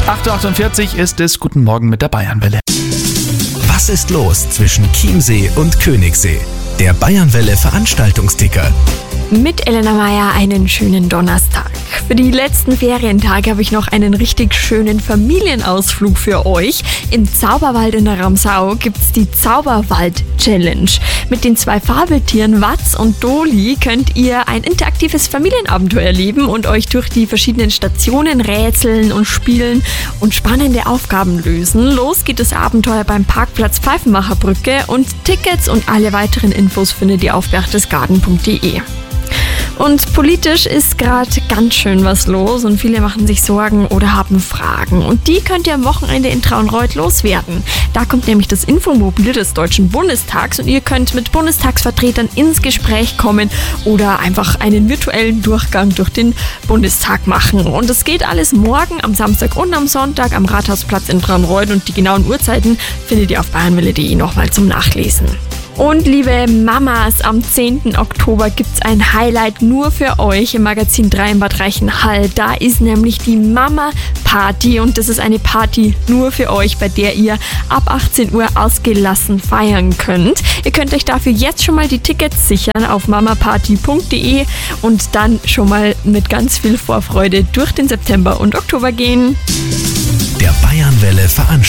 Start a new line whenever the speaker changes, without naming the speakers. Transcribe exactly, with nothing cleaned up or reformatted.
acht Uhr achtundvierzig ist es. Guten Morgen mit der Bayernwelle.
Was ist los zwischen Chiemsee und Königssee? Der Bayernwelle Veranstaltungsticker.
Mit Elena Meyer einen schönen Donnerstag. Für die letzten Ferientage habe ich noch einen richtig schönen Familienausflug für euch. Im Zauberwald in der Ramsau gibt's die Zauberwald-Challenge. Mit den zwei Fabeltieren Watz und Doli könnt ihr ein interaktives Familienabenteuer erleben und euch durch die verschiedenen Stationen rätseln und spielen und spannende Aufgaben lösen. Los geht das Abenteuer beim Parkplatz Pfeifenmacherbrücke und Tickets und alle weiteren Infos findet ihr auf berchtesgaden punkt de. Und politisch ist gerade ganz schön was los und viele machen sich Sorgen oder haben Fragen. Und die könnt ihr am Wochenende in Traunreut loswerden. Da kommt nämlich das Infomobil des Deutschen Bundestags und ihr könnt mit Bundestagsvertretern ins Gespräch kommen oder einfach einen virtuellen Durchgang durch den Bundestag machen. Und es geht alles morgen, am Samstag und am Sonntag am Rathausplatz in Traunreut und die genauen Uhrzeiten findet ihr auf bayernwelle punkt de nochmal zum Nachlesen. Und liebe Mamas, am zehnten Oktober gibt's ein Highlight nur für euch im Magazin drei in Bad Reichenhall. Da ist nämlich die Mama-Party und das ist eine Party nur für euch, bei der ihr ab achtzehn Uhr ausgelassen feiern könnt. Ihr könnt euch dafür jetzt schon mal die Tickets sichern auf mamaparty punkt de und dann schon mal mit ganz viel Vorfreude durch den September und Oktober gehen.
Der Bayernwelle Veranstaltungsticker.